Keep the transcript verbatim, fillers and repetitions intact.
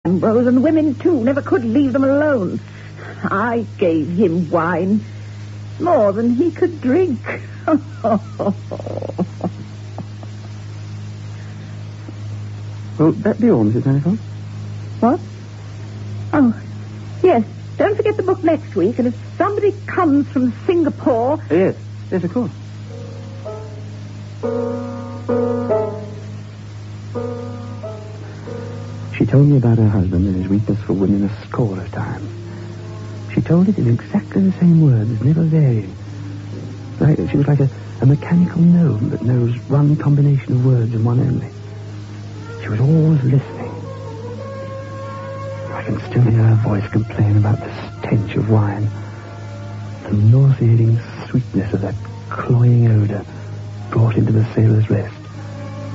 Ambrose, and the women, too, never could leave them alone. I gave him wine. More than he could drink. Will that be all, Missus Manifold? What? Oh, yes. Don't forget the book next week, and if somebody comes from Singapore... Yes, yes, of course. She told me about her husband and his weakness for women a score of times. She told it in exactly the same words, never varying. Like, she was like a, a mechanical gnome that knows one combination of words and one only. She was always listening. I can still hear her voice complain about the stench of wine, the nauseating sweetness of that cloying odor brought into the sailor's rest.